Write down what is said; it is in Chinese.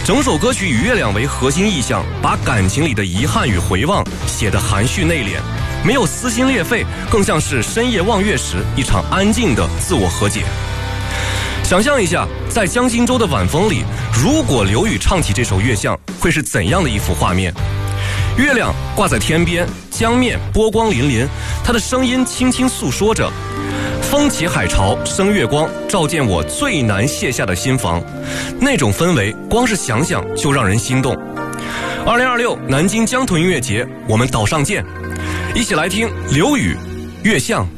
整首歌曲以月亮为核心意象，把感情里的遗憾与回望写得含蓄内敛，没有撕心裂肺，更像是深夜望月时一场安静的自我和解。想象一下，在江心洲的晚风里，如果刘宇唱起这首《月相》，会是怎样的一幅画面？月亮挂在天边，江面波光粼粼，他的声音轻轻诉说着：风起海潮生月光，照见我最难卸下的心房。那种氛围，光是想想就让人心动。2026南京江豚音乐节，我们岛上见，一起来听刘宇《月相》。